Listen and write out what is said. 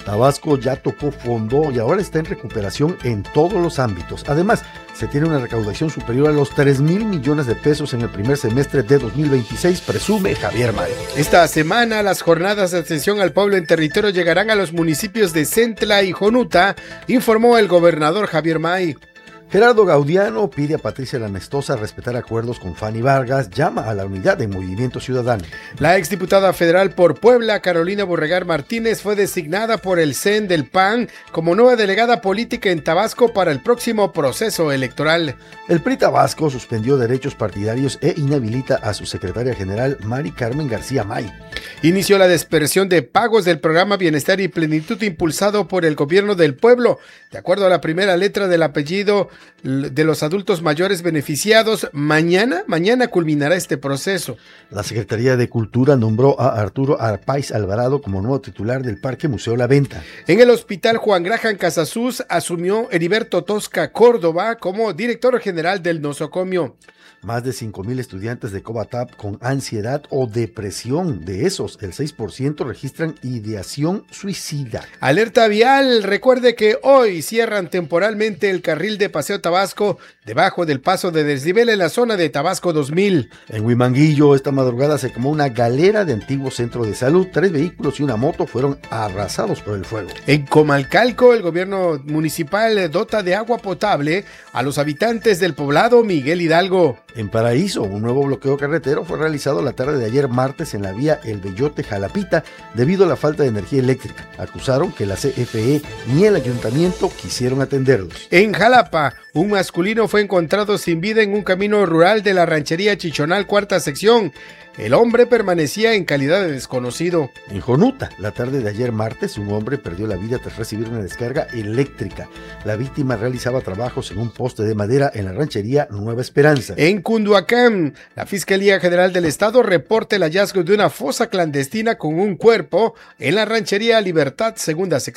Tabasco ya tocó fondo y ahora está en recuperación en todos los ámbitos. Además, se tiene una recaudación superior a los 3,000 millones de pesos en el primer semestre de 2026, presume Javier May. Esta semana las jornadas de atención al pueblo en territorio llegarán a los municipios de Centla y Jonuta, informó el gobernador Javier May. Gerardo Gaudiano pide a Patricia Lanestosa respetar acuerdos con Fanny Vargas, llama a la unidad de Movimiento Ciudadano. La exdiputada federal por Puebla, Carolina Borregar Martínez, fue designada por el CEN del PAN como nueva delegada política en Tabasco para el próximo proceso electoral. El PRI Tabasco suspendió derechos partidarios e inhabilita a su secretaria general, Mari Carmen García May. Inició la dispersión de pagos del programa Bienestar y Plenitud impulsado por el gobierno del pueblo. De acuerdo a la primera letra del apellido de los adultos mayores beneficiados, mañana culminará este proceso. La Secretaría de Cultura nombró a Arturo Arpaiz Alvarado como nuevo titular del Parque Museo La Venta. En el Hospital Juan Graham Casasus asumió Heriberto Tosca Córdoba como director general del nosocomio. Más de 5,000 estudiantes de Cobatap con ansiedad o depresión. De esos, el 6% registran ideación suicida. Alerta vial. Recuerde que hoy cierran temporalmente el carril de Paseo Tabasco debajo del paso de desnivel en la zona de Tabasco 2000. En Huimanguillo, esta madrugada se quemó una galera de antiguo centro de salud. 3 vehículos y una moto fueron arrasados por el fuego. En Comalcalco, el gobierno municipal dota de agua potable a los habitantes del poblado Miguel Hidalgo. En Paraíso, un nuevo bloqueo carretero fue realizado la tarde de ayer martes en la vía El Bellote-Jalapita debido a la falta de energía eléctrica. Acusaron que la CFE ni el ayuntamiento quisieron atenderlos. En Jalapa, un masculino fue encontrado sin vida en un camino rural de la ranchería Chichonal, cuarta sección. El hombre permanecía en calidad de desconocido. En Jonuta, la tarde de ayer martes, un hombre perdió la vida tras recibir una descarga eléctrica. La víctima realizaba trabajos en un poste de madera en la ranchería Nueva Esperanza. En Cunduacán, la Fiscalía General del Estado reporta el hallazgo de una fosa clandestina con un cuerpo en la ranchería Libertad, segunda sección.